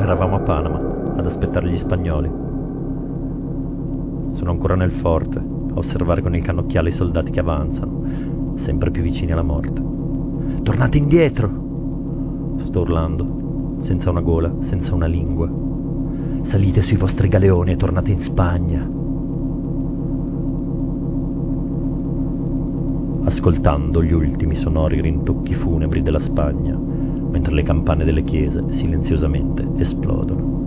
Eravamo a Panama, ad aspettare gli spagnoli. Sono ancora nel forte, a osservare con il cannocchiale i soldati che avanzano, sempre più vicini alla morte. «Tornate indietro!» sto urlando, senza una gola, senza una lingua. «Salite sui vostri galeoni e tornate in Spagna!» Ascoltando gli ultimi sonori rintocchi funebri della Spagna, mentre le campane delle chiese silenziosamente esplodono.